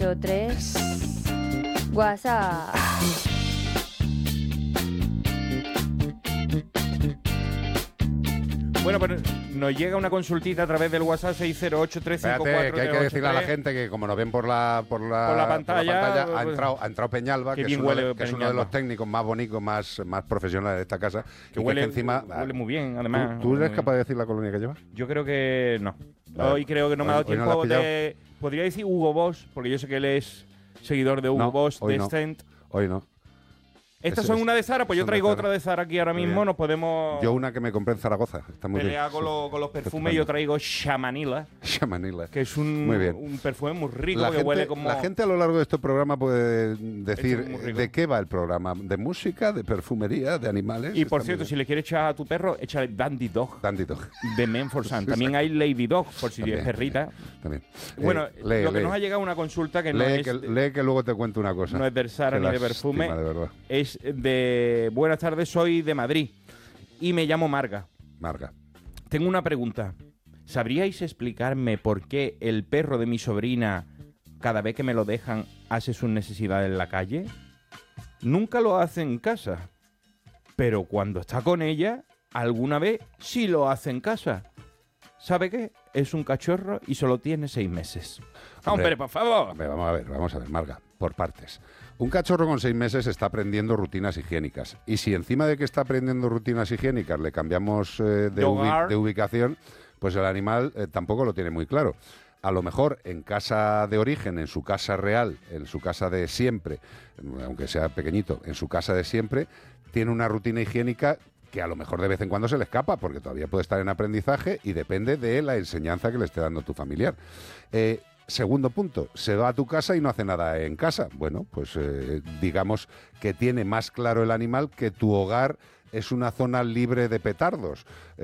3 WhatsApp. Bueno, pues nos llega una consultita a través del WhatsApp 608-354. Espérate, que hay que decirle a la gente que como nos ven por la pantalla, ha entrado Peñalba, que es uno de los técnicos más bonitos, más profesionales de esta casa. Que huele muy bien, además. ¿Tú eres capaz de decir la colonia que llevas? Yo creo que no. Vale. Hoy creo que no me ha dado tiempo no de... Podría decir Hugo Boss, porque yo sé que él es seguidor de Hugo Boss, de Stent. Hoy no. Estas son una de Zara, pues yo traigo otra de Zara aquí ahora mismo, nos podemos... Yo una que me compré en Zaragoza, está muy bien. Pelea con los perfumes, yo traigo Shamanila. Shamanila. Que es un perfume muy rico, huele como... La gente a lo largo de este programa puede decir de qué va el programa, de música, de perfumería, de animales... Y por cierto, si le quieres echar a tu perro, échale Dandy Dog. Dandy Dog. De Menfor Sun. También hay Lady Dog, por si es perrita. También. Bueno, lo que nos ha llegado una consulta que no es... Lee que luego te cuento una cosa. No es de Zara ni de perfume. De verdad. Es de... Buenas tardes, soy de Madrid y me llamo Marga. Tengo una pregunta. ¿Sabríais explicarme por qué el perro de mi sobrina, cada vez que me lo dejan, hace sus necesidades en la calle? Nunca lo hace en casa, pero cuando está con ella, alguna vez sí lo hace en casa. ¿Sabe qué? Es un cachorro y solo tiene 6 meses. Hombre, por favor. Hombre, vamos a ver, Marga, por partes. Un cachorro con 6 meses está aprendiendo rutinas higiénicas. Y si encima de que está aprendiendo rutinas higiénicas le cambiamos de ubicación, pues el animal tampoco lo tiene muy claro. A lo mejor en casa de origen, en su casa real, en su casa de siempre, aunque sea pequeñito, en su casa de siempre, tiene una rutina higiénica que a lo mejor de vez en cuando se le escapa, porque todavía puede estar en aprendizaje y depende de la enseñanza que le esté dando tu familiar. Segundo punto, se va a tu casa y no hace nada en casa. Bueno, pues digamos que tiene más claro el animal que tu hogar es una zona libre de petardos y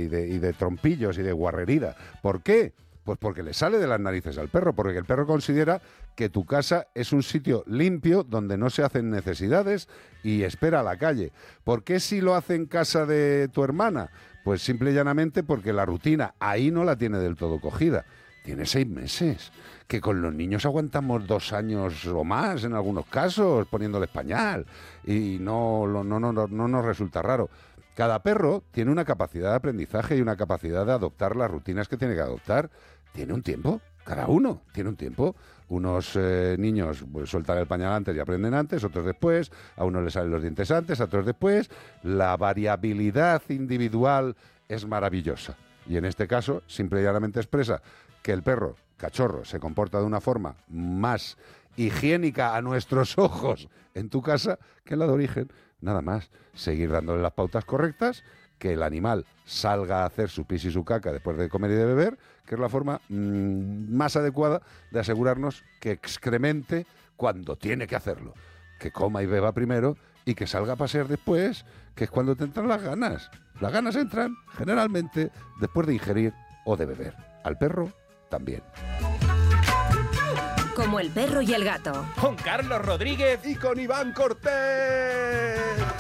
de trompillos y de guarrería. ¿Por qué? Pues porque le sale de las narices al perro, porque el perro considera que tu casa es un sitio limpio donde no se hacen necesidades y espera a la calle. ¿Por qué si lo hace en casa de tu hermana? Pues simple y llanamente porque la rutina ahí no la tiene del todo cogida. Tiene 6 meses, que con los niños aguantamos 2 años o más en algunos casos, poniéndoles pañal, y no nos resulta raro. Cada perro tiene una capacidad de aprendizaje y una capacidad de adoptar las rutinas que tiene que adoptar. Tiene un tiempo, cada uno tiene un tiempo. Unos niños pues, sueltan el pañal antes y aprenden antes, otros después, a unos les salen los dientes antes, a otros después. La variabilidad individual es maravillosa. Y en este caso, simple y llanamente expresa que el perro, cachorro, se comporta de una forma más higiénica a nuestros ojos en tu casa que en la de origen. Nada más, seguir dándole las pautas correctas, que el animal salga a hacer su pis y su caca después de comer y de beber, que es la forma más adecuada de asegurarnos que excremente cuando tiene que hacerlo, que coma y beba primero y que salga a pasear después, que es cuando te entran las ganas. Las ganas entran generalmente después de ingerir o de beber. Al perro también. Como el perro y el gato. Con Carlos Rodríguez y con Iván Cortés.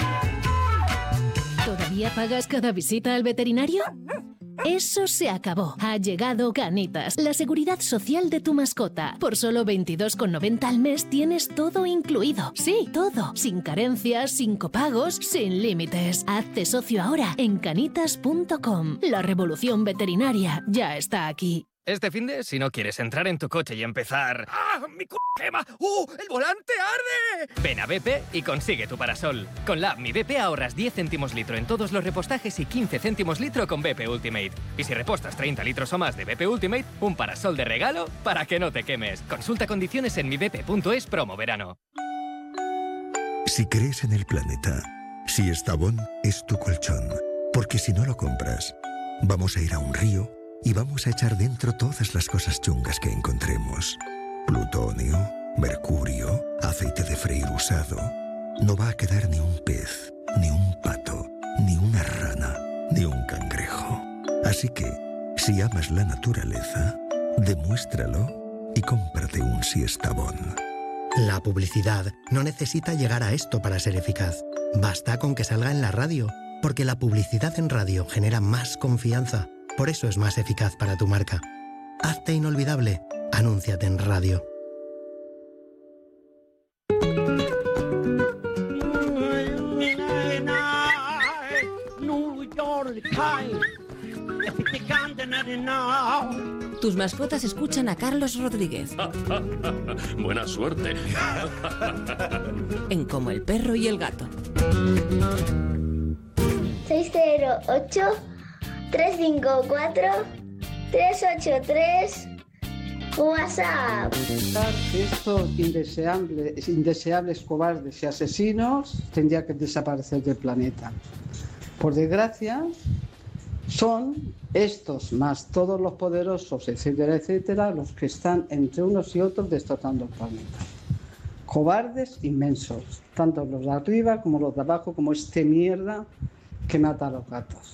¿Todavía pagas cada visita al veterinario? Eso se acabó. Ha llegado Canitas, la seguridad social de tu mascota. Por solo 22,90 al mes tienes todo incluido. Sí, todo. Sin carencias, sin copagos, sin límites. Hazte socio ahora en canitas.com. La revolución veterinaria ya está aquí. Este finde, si no quieres entrar en tu coche y empezar... ¡Ah, mi quema! ¡Oh, el volante arde! Ven a BP y consigue tu parasol. Con la app Mi BP ahorras 10 céntimos litro en todos los repostajes y 15 céntimos litro con BP Ultimate. Y si repostas 30 litros o más de BP Ultimate, un parasol de regalo para que no te quemes. Consulta condiciones en mibp.es promo verano. Si crees en el planeta, si Estavón es tu colchón, porque si no lo compras, vamos a ir a un río y vamos a echar dentro todas las cosas chungas que encontremos. Plutonio, mercurio, aceite de freír usado. No va a quedar ni un pez, ni un pato, ni una rana, ni un cangrejo. Así que, si amas la naturaleza, demuéstralo y cómprate un Siestabón. La publicidad no necesita llegar a esto para ser eficaz. Basta con que salga en la radio, porque la publicidad en radio genera más confianza. Por eso es más eficaz para tu marca. Hazte inolvidable. Anúnciate en radio. Tus mascotas escuchan a Carlos Rodríguez. Buena suerte. En Como el perro y el gato. 608-354-383 WhatsApp. Estos indeseables cobardes y asesinos tendrían que desaparecer del planeta. Por desgracia, son estos más todos los poderosos, etcétera, etcétera, los que están entre unos y otros destrozando el planeta. Cobardes inmensos, tanto los de arriba como los de abajo, como este mierda que mata a los gatos.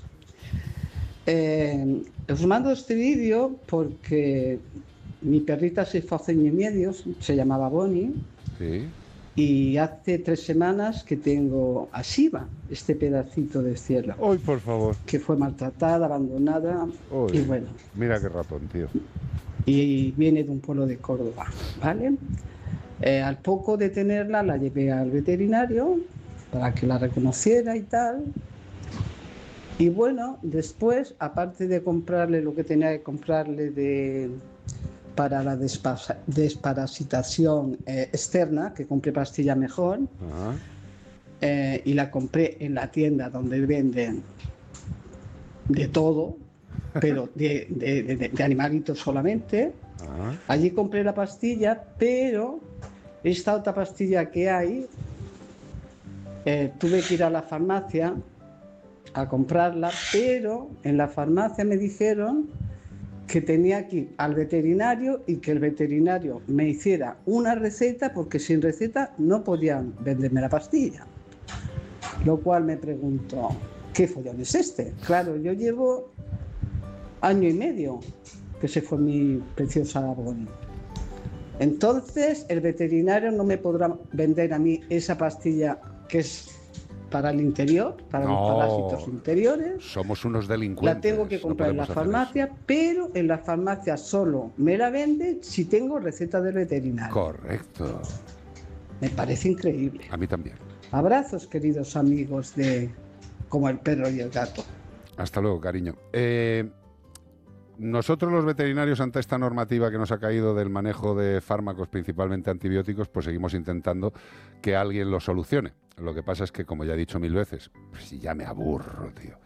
Os mando este vídeo porque mi perrita se fue hace año y medio, se llamaba Bonnie. Sí. Y hace 3 semanas que tengo a Shiva, este pedacito de cielo. ¡Ay, por favor! Que fue maltratada, abandonada. Uy, y bueno. Mira qué ratón, tío. Y viene de un pueblo de Córdoba, ¿vale? Al poco de tenerla la llevé al veterinario para que la reconociera y tal. Y bueno, después, aparte de comprarle lo que tenía que comprarle para la desparasitación externa, que compré pastilla mejor, y la compré en la tienda donde venden de todo, pero de animalitos solamente. Allí compré la pastilla, pero esta otra pastilla que hay, tuve que ir a la farmacia a comprarla, pero en la farmacia me dijeron que tenía que ir al veterinario y que el veterinario me hiciera una receta, porque sin receta no podían venderme la pastilla. Lo cual me pregunto, ¿qué follón es este? Claro, yo llevo 1 año y medio que se fue mi preciosa Bonnie. Entonces el veterinario no me podrá vender a mí esa pastilla que es para el interior, para los parásitos interiores. Somos unos delincuentes. La tengo que comprar en la farmacia, pero en la farmacia solo me la vende si tengo receta del veterinario. Correcto. Me parece increíble. A mí también. Abrazos, queridos amigos de Como el perro y el gato. Hasta luego, cariño. Nosotros los veterinarios, ante esta normativa que nos ha caído del manejo de fármacos, principalmente antibióticos, pues seguimos intentando que alguien lo solucione. Lo que pasa es que, como ya he dicho 1000 veces, pues ya me aburro, tío.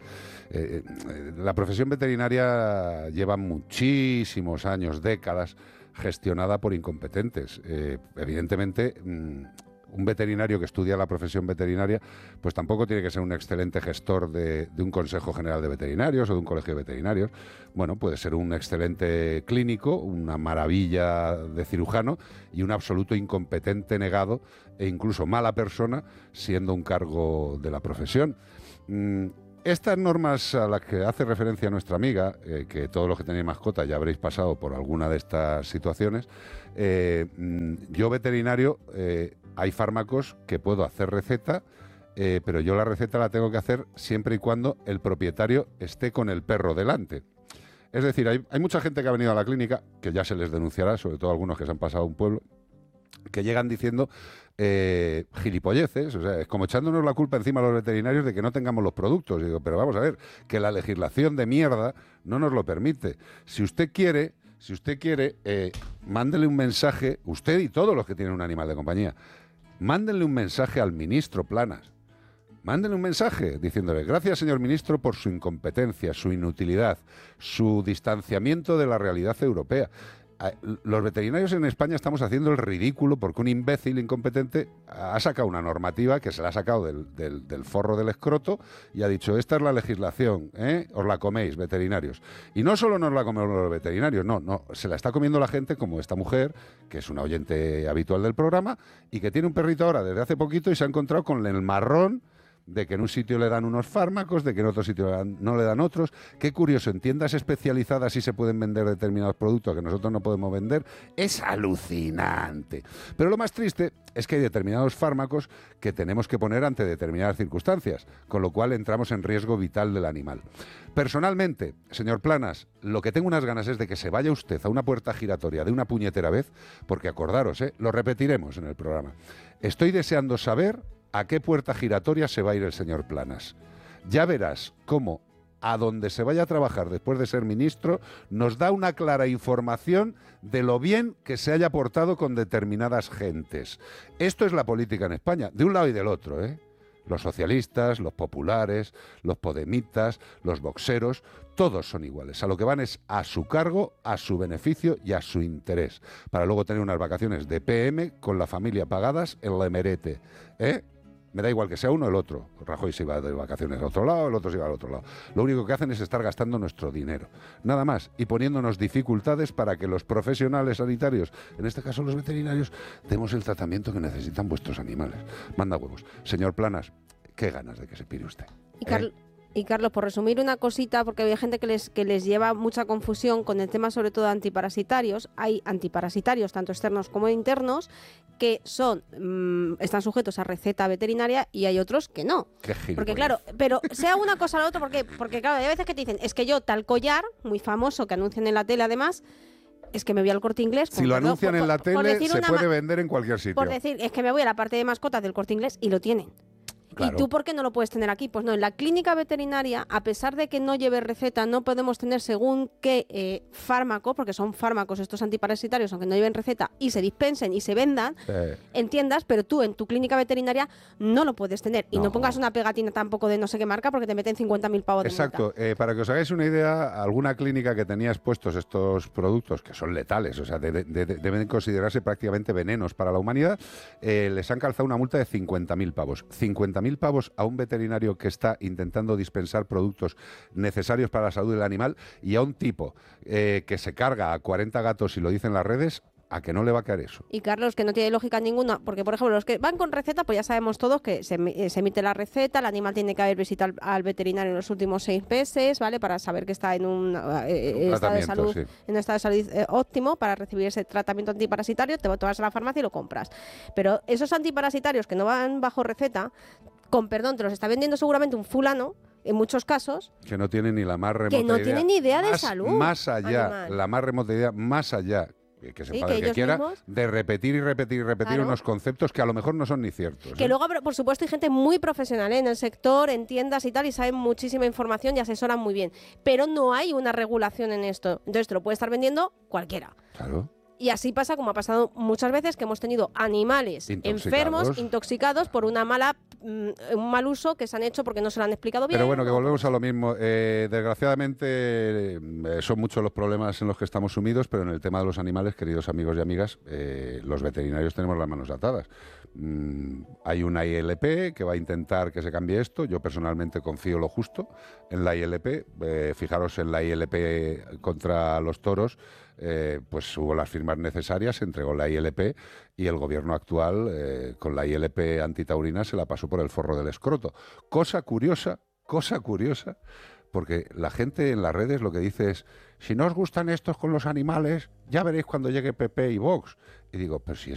La profesión veterinaria lleva muchísimos años, décadas, gestionada por incompetentes. Evidentemente, un veterinario que estudia la profesión veterinaria, pues tampoco tiene que ser un excelente gestor de un Consejo General de Veterinarios o de un colegio de veterinarios. Bueno, puede ser un excelente clínico, una maravilla de cirujano y un absoluto incompetente, negado e incluso mala persona, siendo un cargo de la profesión. Estas normas a las que hace referencia nuestra amiga, que todos los que tenéis mascota ya habréis pasado por alguna de estas situaciones, yo veterinario, hay fármacos que puedo hacer receta, pero yo la receta la tengo que hacer siempre y cuando el propietario esté con el perro delante. Es decir, hay mucha gente que ha venido a la clínica, que ya se les denunciará, sobre todo algunos que se han pasado a un pueblo, que llegan diciendo gilipolleces, o sea, es como echándonos la culpa encima a los veterinarios de que no tengamos los productos. Y digo, pero vamos a ver, que la legislación de mierda no nos lo permite. Si usted quiere, mándele un mensaje, usted y todos los que tienen un animal de compañía, mándenle un mensaje al ministro Planas. Mándenle un mensaje diciéndole: gracias, señor ministro, por su incompetencia, su inutilidad, su distanciamiento de la realidad europea. Los veterinarios en España estamos haciendo el ridículo porque un imbécil incompetente ha sacado una normativa que se la ha sacado del forro del escroto y ha dicho: esta es la legislación, os la coméis, veterinarios. Y no solo nos la comemos los veterinarios, no, se la está comiendo la gente, como esta mujer, que es una oyente habitual del programa y que tiene un perrito ahora desde hace poquito y se ha encontrado con el marrón de que en un sitio le dan unos fármacos, de que en otro sitio no le dan otros. Qué curioso, en tiendas especializadas sí se pueden vender determinados productos que nosotros no podemos vender. Es alucinante. Pero lo más triste es que hay determinados fármacos que tenemos que poner ante determinadas circunstancias, con lo cual entramos en riesgo vital del animal. Personalmente, señor Planas, lo que tengo unas ganas es de que se vaya usted a una puerta giratoria de una puñetera vez, porque acordaros, lo repetiremos en el programa. Estoy deseando saber a qué puerta giratoria se va a ir el señor Planas. Ya verás cómo a donde se vaya a trabajar después de ser ministro, nos da una clara información de lo bien que se haya portado con determinadas gentes. Esto es la política en España, de un lado y del otro, ¿eh? Los socialistas, los populares, los podemitas, los voxeros, todos son iguales. A lo que van es a su cargo, a su beneficio y a su interés, para luego tener unas vacaciones de PM con la familia pagadas en la Emerete, ¿eh? Me da igual que sea uno o el otro. Rajoy se iba de vacaciones a otro lado, el otro se iba al otro lado. Lo único que hacen es estar gastando nuestro dinero. Nada más. Y poniéndonos dificultades para que los profesionales sanitarios, en este caso los veterinarios, demos el tratamiento que necesitan vuestros animales. Manda huevos. Señor Planas, qué ganas de que se pire usted. Y Carlos, por resumir una cosita, porque hay gente que les lleva mucha confusión con el tema sobre todo de antiparasitarios. Hay antiparasitarios, tanto externos como internos, que están sujetos a receta veterinaria y hay otros que no. Porque claro, pero sea una cosa o la otra, porque claro, hay veces que te dicen, es que yo tal collar, muy famoso, que anuncian en la tele además, es que me voy al Corte Inglés. Si lo anuncian en la tele, se puede vender en cualquier sitio. Por decir, es que me voy a la parte de mascotas del Corte Inglés y lo tienen. Claro. ¿Y tú por qué no lo puedes tener aquí? Pues no, en la clínica veterinaria, a pesar de que no lleve receta, no podemos tener según qué fármaco, porque son fármacos estos antiparasitarios, aunque no lleven receta, y se dispensen y se vendan en tiendas, pero tú en tu clínica veterinaria no lo puedes tener. Y no pongas una pegatina tampoco de no sé qué marca, porque te meten 50.000 pavos de multa. Exacto. Para que os hagáis una idea, alguna clínica que tenía expuestos estos productos, que son letales, o sea, deben considerarse prácticamente venenos para la humanidad, les han calzado una multa de 50.000 pavos. 50.000 pavos a un veterinario que está intentando dispensar productos necesarios para la salud del animal, y a un tipo que se carga a 40 gatos, y lo dicen las redes, ¿a que no le va a caer eso? Y Carlos, que no tiene lógica ninguna, porque por ejemplo los que van con receta, pues ya sabemos todos que se emite la receta, el animal tiene que haber visitado al veterinario en los últimos 6 meses, ¿vale? Para saber que está en un estado de salud, sí, en un estado de salud óptimo para recibir ese tratamiento antiparasitario. Te vas a la farmacia y lo compras. Pero esos antiparasitarios que no van bajo receta, con perdón, te los está vendiendo seguramente un fulano, en muchos casos, que no tiene ni la más remota idea. Que no tiene ni idea de salud. Más allá, animal. La más remota idea, más allá, que se enfade el que quiera, mismos, de repetir y repetir y repetir, claro, unos conceptos que a lo mejor no son ni ciertos. Que luego, por supuesto, hay gente muy profesional en el sector, en tiendas y tal, y saben muchísima información y asesoran muy bien. Pero no hay una regulación en esto. Entonces te lo puede estar vendiendo cualquiera. Claro. Y así pasa, como ha pasado muchas veces, que hemos tenido animales enfermos, intoxicados por un mal uso que se han hecho porque no se lo han explicado bien. Pero bueno, que volvemos a lo mismo. Desgraciadamente son muchos los problemas en los que estamos sumidos, pero en el tema de los animales, queridos amigos y amigas, los veterinarios tenemos las manos atadas. Hay una ILP que va a intentar que se cambie esto. Yo personalmente confío lo justo en la ILP. Fijaros en la ILP contra los toros. Pues hubo las firmas necesarias, se entregó la ILP y el gobierno actual con la ILP antitaurina se la pasó por el forro del escroto. Cosa curiosa, porque la gente en las redes lo que dice es, si no os gustan estos con los animales, ya veréis cuando llegue PP y Vox. Y digo, pero si